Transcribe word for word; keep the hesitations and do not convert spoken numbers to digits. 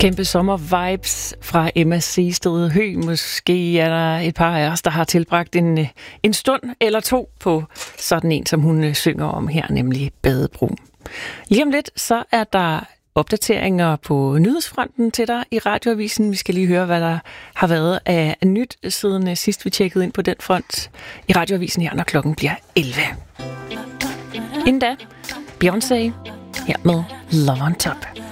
Kæmpe sommer-vibes fra Emma Seested Høgh. Måske er der et par af os, der har tilbragt en, en stund eller to på sådan en, som hun synger om her, nemlig Badebro. Lige om lidt, så er der opdateringer på nyhedsfronten til dig i Radioavisen. Vi skal lige høre, hvad der har været af nyt siden sidst vi tjekkede ind på den front i Radioavisen her, når klokken bliver elleve. Inden da, Beyoncé her med Love on Top.